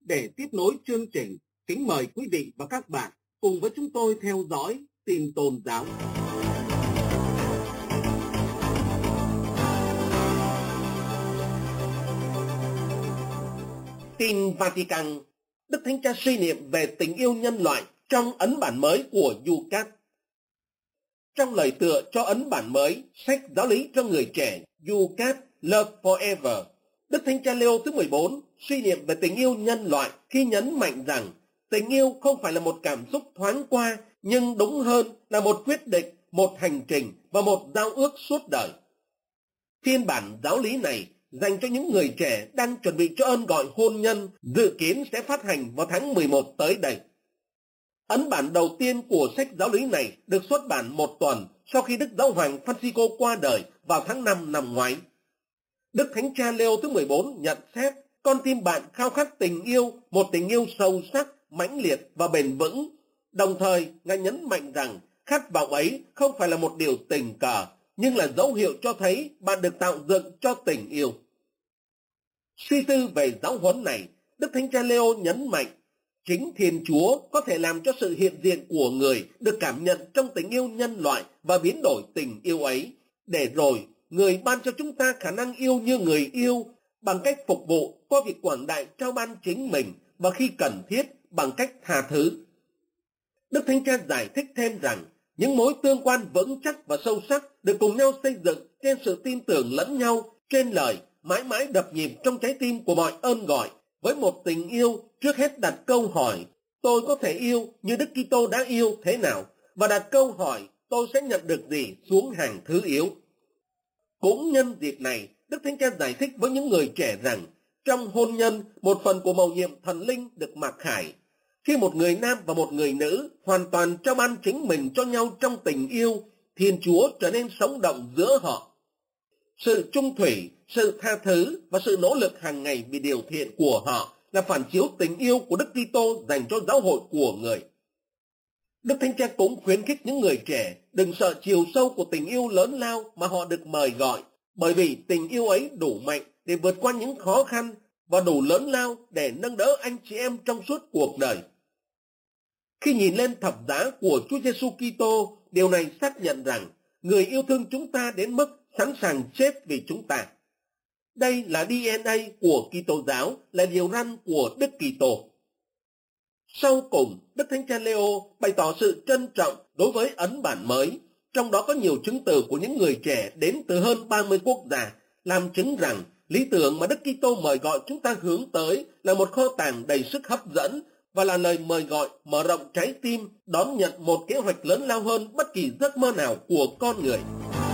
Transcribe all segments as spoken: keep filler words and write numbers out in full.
Để tiếp nối chương trình, kính mời quý vị và các bạn cùng với chúng tôi theo dõi tin tôn giáo. Tin Vatican, Đức Thánh Cha suy niệm về tình yêu nhân loại trong ấn bản mới của Yucat. Trong lời tựa cho ấn bản mới, sách giáo lý cho người trẻ Yucat Love Forever, Đức Thánh Cha Leo thứ mười bốn suy niệm về tình yêu nhân loại khi nhấn mạnh rằng tình yêu không phải là một cảm xúc thoáng qua, nhưng đúng hơn là một quyết định, một hành trình và một giao ước suốt đời. Phiên bản giáo lý này dành cho những người trẻ đang chuẩn bị cho ơn gọi hôn nhân, dự kiến sẽ phát hành vào tháng mười một tới đây. Ấn bản đầu tiên của sách giáo lý này được xuất bản một tuần sau khi Đức Giáo hoàng Francisco qua đời vào tháng năm năm ngoái. Đức Thánh Cha Leo thứ mười bốn nhận xét, con tim bạn khao khát tình yêu, một tình yêu sâu sắc, mãnh liệt và bền vững. Đồng thời, Ngài nhấn mạnh rằng khát vọng ấy không phải là một điều tình cờ, nhưng là dấu hiệu cho thấy bạn được tạo dựng cho tình yêu. Suy tư về giáo huấn này, Đức Thánh Cha Leo nhấn mạnh, chính Thiên Chúa có thể làm cho sự hiện diện của người được cảm nhận trong tình yêu nhân loại và biến đổi tình yêu ấy, để rồi người ban cho chúng ta khả năng yêu như người yêu bằng cách phục vụ qua việc quảng đại trao ban chính mình và khi cần thiết bằng cách tha thứ. Đức Thánh Cha giải thích thêm rằng những mối tương quan vững chắc và sâu sắc được cùng nhau xây dựng trên sự tin tưởng lẫn nhau, trên lời mãi mãi đập nhịp trong trái tim của mọi ơn gọi, với một tình yêu trước hết đặt câu hỏi tôi có thể yêu như Đức Kitô đã yêu thế nào, và đặt câu hỏi tôi sẽ nhận được gì xuống hàng thứ yếu. Cũng nhân dịp này, Đức Thánh Cha giải thích với những người trẻ rằng trong hôn nhân, một phần của mầu nhiệm thần linh được mặc khải. Khi một người nam và một người nữ hoàn toàn trao ban chính mình cho nhau trong tình yêu, Thiên Chúa trở nên sống động giữa họ. Sự trung thủy, sự tha thứ và sự nỗ lực hàng ngày vì điều thiện của họ là phản chiếu tình yêu của Đức Kitô dành cho giáo hội của người. Đức Thánh Cha cũng khuyến khích những người trẻ đừng sợ chiều sâu của tình yêu lớn lao mà họ được mời gọi, bởi vì tình yêu ấy đủ mạnh để vượt qua những khó khăn và đủ lớn lao để nâng đỡ anh chị em trong suốt cuộc đời. Khi nhìn lên thập giá của Chúa Giêsu Kitô, điều này xác nhận rằng người yêu thương chúng ta đến mức sẵn sàng chết vì chúng ta. Đây là đê en a của Kitô giáo, là điều răn của Đức Kitô. Sau cùng, Đức Thánh Cha Leo bày tỏ sự trân trọng đối với ấn bản mới, trong đó có nhiều chứng từ của những người trẻ đến từ hơn ba mươi quốc gia, làm chứng rằng lý tưởng mà Đức Kitô mời gọi chúng ta hướng tới là một kho tàng đầy sức hấp dẫn và là lời mời gọi mở rộng trái tim đón nhận một kế hoạch lớn lao hơn bất kỳ giấc mơ nào của con người.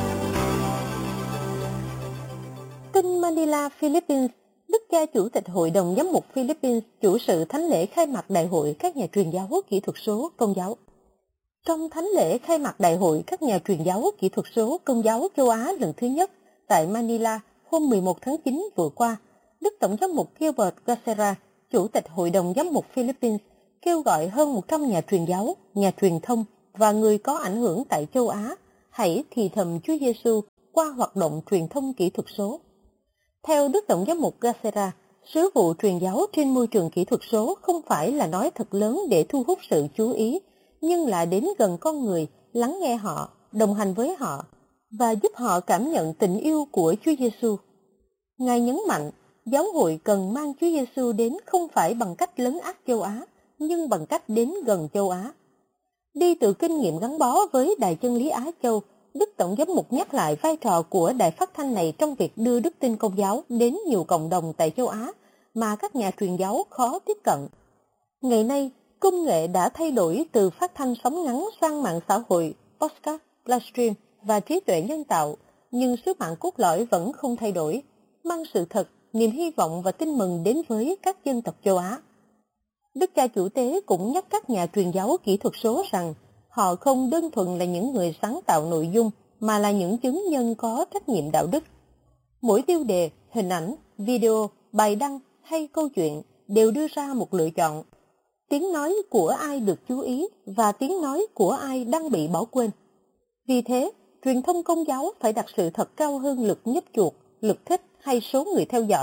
Tin Manila, Philippines, Đức cha Chủ tịch Hội đồng Giám mục Philippines chủ sự thánh lễ khai mạc Đại hội các nhà truyền giáo kỹ thuật số Công giáo. Trong thánh lễ khai mạc Đại hội các nhà truyền giáo kỹ thuật số Công giáo châu Á lần thứ nhất tại Manila hôm mười một tháng chín vừa qua, Đức Tổng giám mục Gilbert Gacera, Chủ tịch Hội đồng Giám mục Philippines, kêu gọi hơn một trăm nhà truyền giáo, nhà truyền thông và người có ảnh hưởng tại châu Á hãy thì thầm Chúa Giêsu qua hoạt động truyền thông kỹ thuật số. Theo Đức Tổng giám mục Gacera, sứ vụ truyền giáo trên môi trường kỹ thuật số không phải là nói thật lớn để thu hút sự chú ý, nhưng là đến gần con người, lắng nghe họ, đồng hành với họ và giúp họ cảm nhận tình yêu của Chúa Giêsu. Ngài nhấn mạnh, giáo hội cần mang Chúa Giêsu đến không phải bằng cách lấn át châu Á, nhưng bằng cách đến gần châu Á. Đi từ kinh nghiệm gắn bó với Đài Chân lý Á Châu, Đức Tổng giám mục nhắc lại vai trò của đài phát thanh này trong việc đưa đức tin Công giáo đến nhiều cộng đồng tại châu Á mà các nhà truyền giáo khó tiếp cận. Ngày nay, công nghệ đã thay đổi từ phát thanh sóng ngắn sang mạng xã hội, podcast, livestream và trí tuệ nhân tạo, nhưng sứ mạng cốt lõi vẫn không thay đổi, mang sự thật, niềm hy vọng và tin mừng đến với các dân tộc châu Á. Đức cha chủ tế cũng nhắc các nhà truyền giáo kỹ thuật số rằng họ không đơn thuần là những người sáng tạo nội dung, mà là những chứng nhân có trách nhiệm đạo đức. Mỗi tiêu đề, hình ảnh, video, bài đăng hay câu chuyện đều đưa ra một lựa chọn. Tiếng nói của ai được chú ý và tiếng nói của ai đang bị bỏ quên. Vì thế, truyền thông Công giáo phải đặt sự thật cao hơn lực nhấp chuột, lực thích hay số người theo dõi,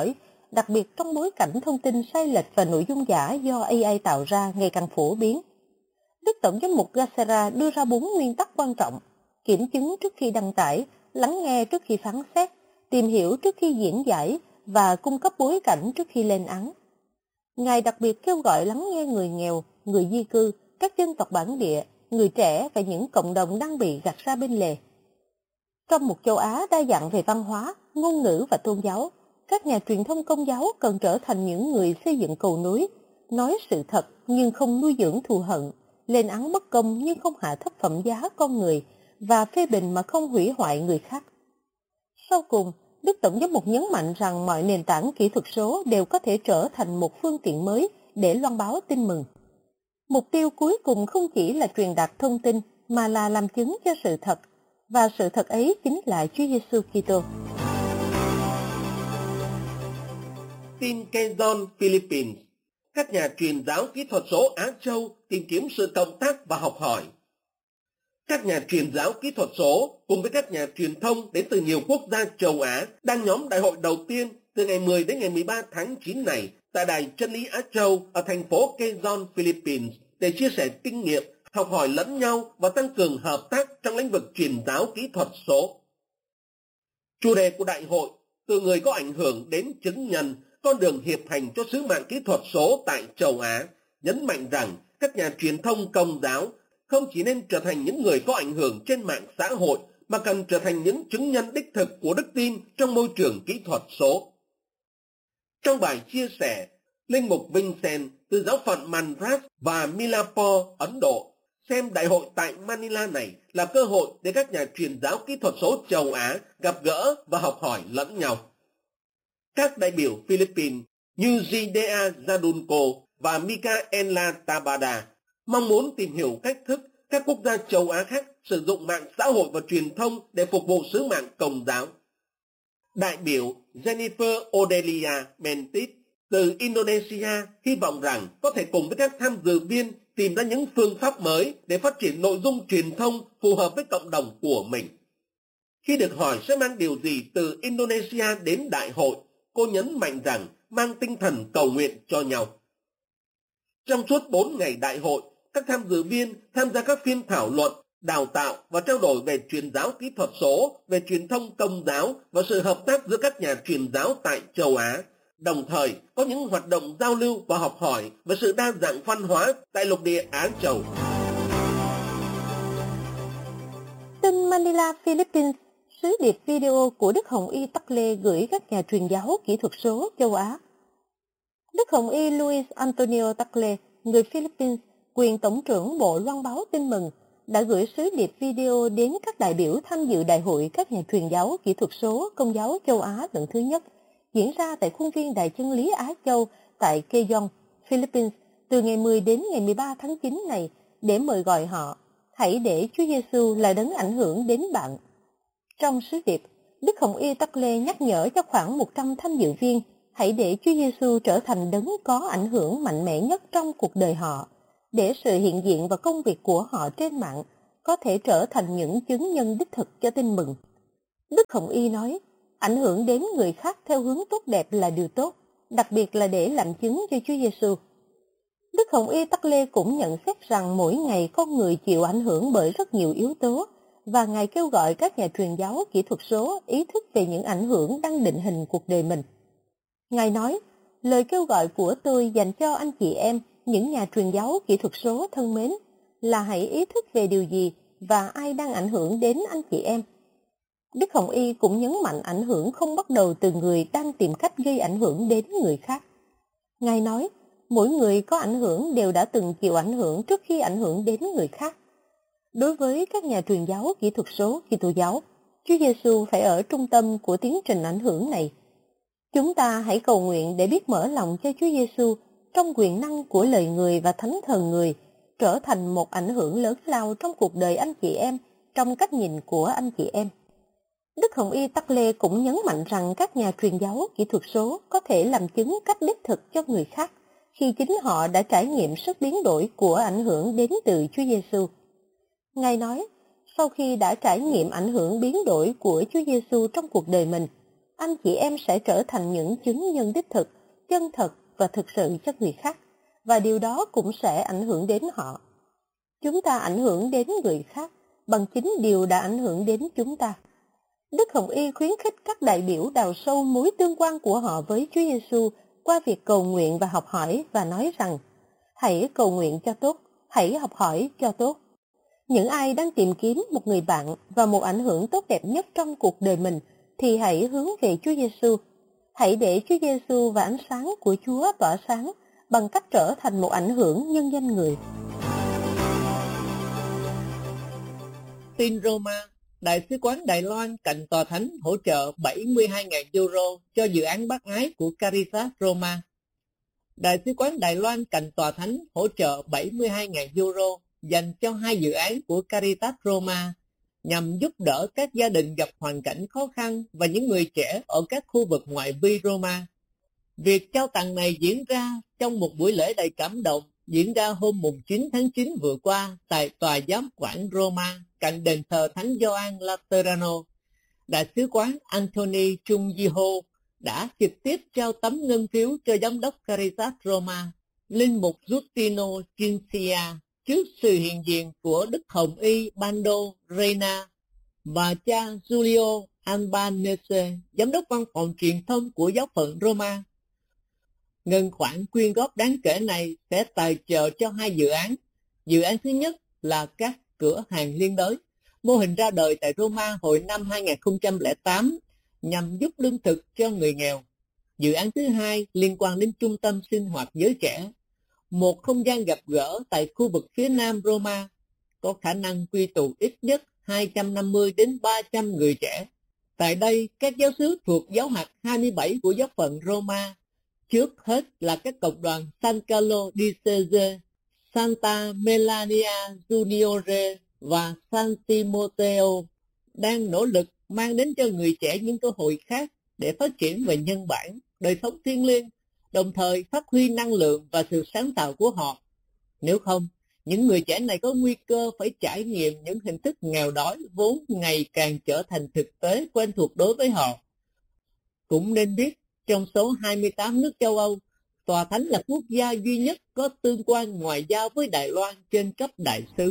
đặc biệt trong bối cảnh thông tin sai lệch và nội dung giả do a i tạo ra ngày càng phổ biến. Đức Tổng giám mục Gacera đưa ra bốn nguyên tắc quan trọng: kiểm chứng trước khi đăng tải, lắng nghe trước khi phán xét, tìm hiểu trước khi diễn giải và cung cấp bối cảnh trước khi lên án. Ngài đặc biệt kêu gọi lắng nghe người nghèo, người di cư, các dân tộc bản địa, người trẻ và những cộng đồng đang bị gạt ra bên lề. Trong một châu Á đa dạng về văn hóa, ngôn ngữ và tôn giáo, các nhà truyền thông công giáo cần trở thành những người xây dựng cầu nối, nói sự thật nhưng không nuôi dưỡng thù hận, lên án bất công nhưng không hạ thấp phẩm giá con người và phê bình mà không hủy hoại người khác. Sau cùng, Đức Tổng giám mục nhấn mạnh rằng mọi nền tảng kỹ thuật số đều có thể trở thành một phương tiện mới để loan báo tin mừng. Mục tiêu cuối cùng không chỉ là truyền đạt thông tin mà là làm chứng cho sự thật, và sự thật ấy chính là Chúa Giêsu Kitô. Tin Quezon, Philippines. Các nhà truyền giáo kỹ thuật số Á Châu tìm kiếm sự cộng tác và học hỏi. Các nhà truyền giáo kỹ thuật số cùng với các nhà truyền thông đến từ nhiều quốc gia châu Á đang nhóm đại hội đầu tiên từ ngày mười đến ngày mười ba tháng chín này tại Đài Chân lý Á Châu ở thành phố Quezon, Philippines để chia sẻ kinh nghiệm, học hỏi lẫn nhau và tăng cường hợp tác trong lĩnh vực truyền giáo kỹ thuật số. Chủ đề của đại hội: từ người có ảnh hưởng đến chứng nhân, con đường hiệp hành cho sứ mạng kỹ thuật số tại châu Á, nhấn mạnh rằng các nhà truyền thông công giáo không chỉ nên trở thành những người có ảnh hưởng trên mạng xã hội, mà cần trở thành những chứng nhân đích thực của đức tin trong môi trường kỹ thuật số. Trong bài chia sẻ, Linh mục Vincent từ giáo phận Madras và Milapore, Ấn Độ, xem đại hội tại Manila này là cơ hội để các nhà truyền giáo kỹ thuật số châu Á gặp gỡ và học hỏi lẫn nhau. Các đại biểu Philippines như Zidea Zadunko và Micaela Tabada mong muốn tìm hiểu cách thức các quốc gia châu Á khác sử dụng mạng xã hội và truyền thông để phục vụ sứ mạng công giáo. Đại biểu Jennifer Odelia Mentis từ Indonesia hy vọng rằng có thể cùng với các tham dự viên tìm ra những phương pháp mới để phát triển nội dung truyền thông phù hợp với cộng đồng của mình. Khi được hỏi sẽ mang điều gì từ Indonesia đến đại hội, cô nhấn mạnh rằng mang tinh thần cầu nguyện cho nhau. Trong suốt bốn ngày đại hội, các tham dự viên tham gia các phiên thảo luận, đào tạo và trao đổi về truyền giáo kỹ thuật số, về truyền thông công giáo và sự hợp tác giữa các nhà truyền giáo tại châu Á. Đồng thời có những hoạt động giao lưu và học hỏi về sự đa dạng văn hóa tại lục địa Á Châu. Tin Manila, Philippines, sứ điệp video của Đức Hồng Y Tắc Lê gửi các nhà truyền giáo kỹ thuật số châu Á. Đức Hồng Y Luis Antonio Tắc Lê, người Philippines, quyền Tổng trưởng Bộ Loan báo Tin mừng, đã gửi sứ điệp video đến các đại biểu tham dự đại hội các nhà truyền giáo kỹ thuật số Công giáo châu Á lần thứ nhất, diễn ra tại khuôn viên Đài Chân lý Á Châu tại Quezon, Philippines, từ ngày mười đến ngày mười ba tháng chín này, để mời gọi họ: hãy để Chúa Giêsu là đấng ảnh hưởng đến bạn. Trong sứ điệp, Đức Hồng Y Tắc Lê nhắc nhở cho khoảng một trăm tham dự viên hãy để Chúa Giêsu trở thành đấng có ảnh hưởng mạnh mẽ nhất trong cuộc đời họ, để sự hiện diện và công việc của họ trên mạng có thể trở thành những chứng nhân đích thực cho tin mừng. Đức Hồng Y nói, ảnh hưởng đến người khác theo hướng tốt đẹp là điều tốt, đặc biệt là để làm chứng cho Chúa Giêsu. Đức Hồng Y Tắc Lê cũng nhận xét rằng mỗi ngày con người chịu ảnh hưởng bởi rất nhiều yếu tố, và Ngài kêu gọi các nhà truyền giáo kỹ thuật số ý thức về những ảnh hưởng đang định hình cuộc đời mình. Ngài nói, lời kêu gọi của tôi dành cho anh chị em, những nhà truyền giáo kỹ thuật số thân mến, là hãy ý thức về điều gì và ai đang ảnh hưởng đến anh chị em. Đức Hồng Y cũng nhấn mạnh ảnh hưởng không bắt đầu từ người đang tìm cách gây ảnh hưởng đến người khác. Ngài nói, mỗi người có ảnh hưởng đều đã từng chịu ảnh hưởng trước khi ảnh hưởng đến người khác. Đối với các nhà truyền giáo kỹ thuật số Kitô giáo, Chúa Giêsu phải ở trung tâm của tiến trình ảnh hưởng này. Chúng ta hãy cầu nguyện để biết mở lòng cho Chúa Giêsu trong quyền năng của lời người và thánh thần người, trở thành một ảnh hưởng lớn lao trong cuộc đời anh chị em, trong cách nhìn của anh chị em. Đức Hồng Y Tắc Lê cũng nhấn mạnh rằng các nhà truyền giáo kỹ thuật số có thể làm chứng cách đích thực cho người khác khi chính họ đã trải nghiệm sức biến đổi của ảnh hưởng đến từ Chúa Giêsu. Ngài nói, sau khi đã trải nghiệm ảnh hưởng biến đổi của Chúa Giêsu trong cuộc đời mình, anh chị em sẽ trở thành những chứng nhân đích thực, chân thật và thực sự cho người khác, và điều đó cũng sẽ ảnh hưởng đến họ. Chúng ta ảnh hưởng đến người khác bằng chính điều đã ảnh hưởng đến chúng ta. Đức Hồng Y khuyến khích các đại biểu đào sâu mối tương quan của họ với Chúa Giêsu qua việc cầu nguyện và học hỏi, và nói rằng: hãy cầu nguyện cho tốt, hãy học hỏi cho tốt. Những ai đang tìm kiếm một người bạn và một ảnh hưởng tốt đẹp nhất trong cuộc đời mình thì hãy hướng về Chúa Giêsu. Hãy để Chúa Giêsu và ánh sáng của Chúa tỏa sáng bằng cách trở thành một ảnh hưởng nhân danh người. Tin Roma, Đại sứ quán Đài Loan cạnh Tòa Thánh hỗ trợ bảy mươi hai nghìn euro cho dự án bác ái của Caritas Roma. Đại sứ quán Đài Loan cạnh Tòa Thánh hỗ trợ bảy mươi hai nghìn euro dành cho hai dự án của Caritas Roma nhằm giúp đỡ các gia đình gặp hoàn cảnh khó khăn và những người trẻ ở các khu vực ngoại vi Roma. Việc trao tặng này diễn ra trong một buổi lễ đầy cảm động diễn ra hôm chín tháng chín vừa qua tại Tòa Giám quản Roma cạnh đền thờ Thánh Gioan Laterano. Đại sứ quán Anthony Chung Ji-ho đã trực tiếp trao tấm ngân phiếu cho giám đốc Caritas Roma, linh mục Giustino Cincia, trước sự hiện diện của Đức Hồng Y Bando Reina và cha Giulio Albanese, giám đốc văn phòng truyền thông của giáo phận Roma. Ngân khoản quyên góp đáng kể này sẽ tài trợ cho hai dự án. Dự án thứ nhất là các cửa hàng liên đới, mô hình ra đời tại Roma hồi năm hai nghìn không trăm lẻ tám nhằm giúp lương thực cho người nghèo. Dự án thứ hai liên quan đến trung tâm sinh hoạt giới trẻ, một không gian gặp gỡ tại khu vực phía nam Roma, có khả năng quy tụ ít nhất hai trăm năm mươi đến ba trăm người trẻ. Tại đây, các giáo xứ thuộc giáo hạt hai mươi bảy của giáo phận Roma, trước hết là các cộng đoàn San Carlo di Sese, Santa Melania Juniore và San Timoteo, đang nỗ lực mang đến cho người trẻ những cơ hội khác để phát triển về nhân bản, đời sống thiêng liêng, đồng thời phát huy năng lượng và sự sáng tạo của họ. Nếu không, những người trẻ này có nguy cơ phải trải nghiệm những hình thức nghèo đói vốn ngày càng trở thành thực tế quen thuộc đối với họ. Cũng nên biết, trong số hai mươi tám nước châu Âu, Tòa Thánh là quốc gia duy nhất có tương quan ngoại giao với Đài Loan trên cấp đại sứ.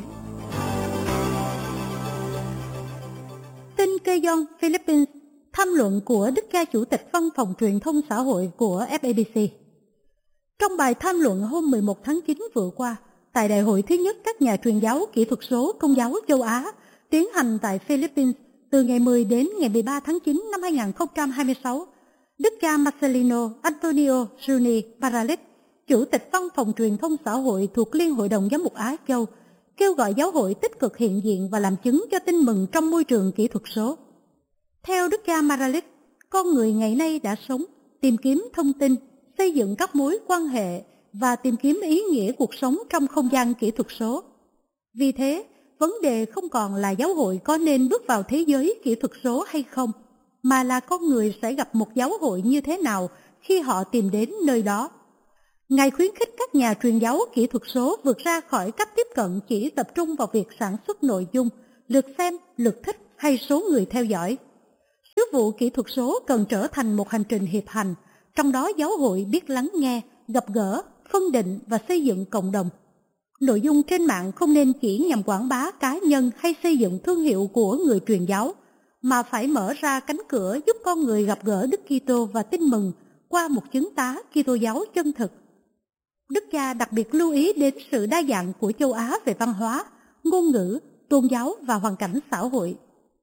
Tin Quezon, Philippines, tham luận của Đức cha Chủ tịch Văn phòng Truyền thông Xã hội của ép a bê xê. Trong bài tham luận hôm mười một tháng chín vừa qua, tại Đại hội thứ nhất các nhà truyền giáo kỹ thuật số Công giáo châu Á, tiến hành tại Philippines từ ngày mười đến ngày mười ba tháng chín năm hai nghìn không trăm hai mươi sáu, Đức cha Marcelino Antonio Juni Parales, Chủ tịch Văn phòng Truyền thông Xã hội thuộc Liên hội đồng Giám mục Á Châu, kêu gọi giáo hội tích cực hiện diện và làm chứng cho tin mừng trong môi trường kỹ thuật số. Theo Đức cha Parales, con người ngày nay đã sống, tìm kiếm thông tin, xây dựng các mối quan hệ và tìm kiếm ý nghĩa cuộc sống trong không gian kỹ thuật số. Vì thế, vấn đề không còn là giáo hội có nên bước vào thế giới kỹ thuật số hay không, mà là con người sẽ gặp một giáo hội như thế nào khi họ tìm đến nơi đó. Ngài khuyến khích các nhà truyền giáo kỹ thuật số vượt ra khỏi cách tiếp cận chỉ tập trung vào việc sản xuất nội dung, lượt xem, lượt thích hay số người theo dõi. Sứ vụ kỹ thuật số cần trở thành một hành trình hiệp hành, trong đó giáo hội biết lắng nghe, gặp gỡ, phân định và xây dựng cộng đồng. Nội dung trên mạng không nên chỉ nhằm quảng bá cá nhân hay xây dựng thương hiệu của người truyền giáo, mà phải mở ra cánh cửa giúp con người gặp gỡ Đức Kitô và tin mừng qua một chứng tá Kitô giáo chân thực. Đức cha đặc biệt lưu ý đến sự đa dạng của châu Á về văn hóa, ngôn ngữ, tôn giáo và hoàn cảnh xã hội.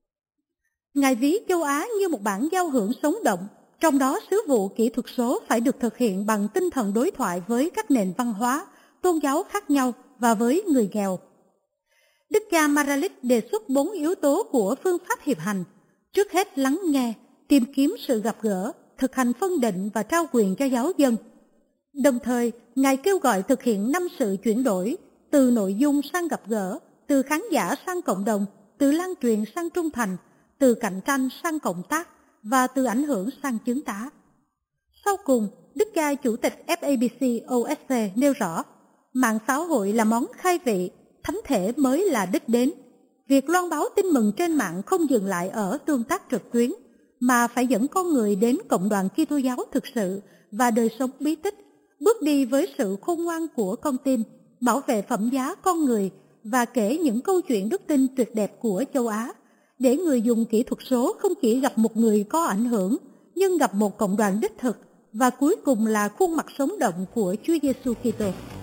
Ngài ví châu Á như một bản giao hưởng sống động, trong đó sứ vụ kỹ thuật số phải được thực hiện bằng tinh thần đối thoại với các nền văn hóa, tôn giáo khác nhau và với người nghèo. Đức cha Maralik đề xuất bốn yếu tố của phương pháp hiệp hành. Trước hết lắng nghe, tìm kiếm sự gặp gỡ, thực hành phân định và trao quyền cho giáo dân. Đồng thời, Ngài kêu gọi thực hiện năm sự chuyển đổi, từ nội dung sang gặp gỡ, từ khán giả sang cộng đồng, từ lan truyền sang trung thành, từ cạnh tranh sang cộng tác và từ ảnh hưởng sang chứng tá. Sau cùng, Đức cha Chủ tịch ép a bê xê o ét xê nêu rõ, mạng xã hội là món khai vị, thánh thể mới là đích đến. Việc loan báo tin mừng trên mạng không dừng lại ở tương tác trực tuyến, mà phải dẫn con người đến cộng đoàn Kitô giáo thực sự và đời sống bí tích, bước đi với sự khôn ngoan của con tim, bảo vệ phẩm giá con người và kể những câu chuyện đức tin tuyệt đẹp của châu Á, để người dùng kỹ thuật số không chỉ gặp một người có ảnh hưởng, nhưng gặp một cộng đoàn đích thực và cuối cùng là khuôn mặt sống động của Chúa Giêsu Kitô.